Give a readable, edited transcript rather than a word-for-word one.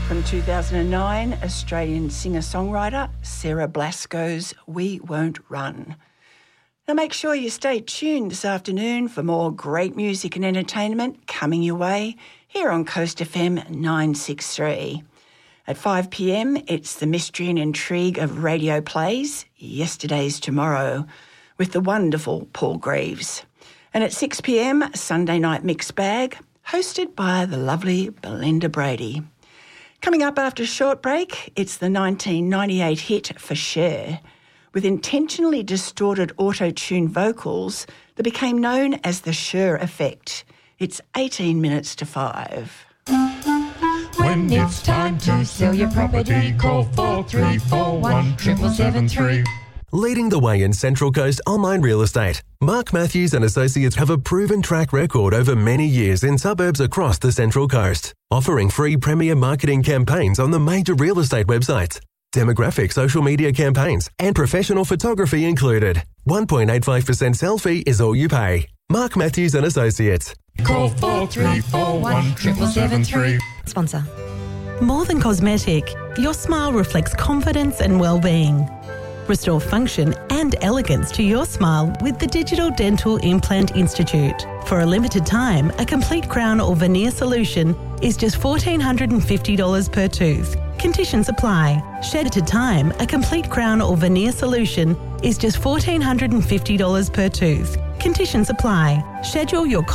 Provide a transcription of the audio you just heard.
From 2009, Australian singer-songwriter Sarah Blasco's We Won't Run. Now make sure you stay tuned this afternoon for more great music and entertainment coming your way here on Coast FM 963. At 5 p.m, it's the mystery and intrigue of radio plays, Yesterday's Tomorrow, with the wonderful Paul Greaves. And at 6 p.m, Sunday Night Mixed Bag, hosted by the lovely Belinda Brady. Coming up after a short break, it's the 1998 hit for Cher, with intentionally distorted auto-tune vocals that became known as the Cher effect. It's 18 minutes to 5. When it's time to sell your property, call 4341 7773. Leading the way in Central Coast online real estate, Mark Matthews and Associates have a proven track record over many years in suburbs across the Central Coast, offering free premier marketing campaigns on the major real estate websites, demographic social media campaigns, and professional photography included. 1.85% sell fee is all you pay. Mark Matthews and Associates. Call 4341 7773. Sponsor. More than cosmetic, your smile reflects confidence and well-being. Restore function and elegance to your smile with the Digital Dental Implant Institute. For a limited time, a complete crown or veneer solution is just $1,450 per tooth. Conditions apply. Shed at a time, a complete crown or veneer solution is just $1,450 per tooth. Conditions apply. Schedule your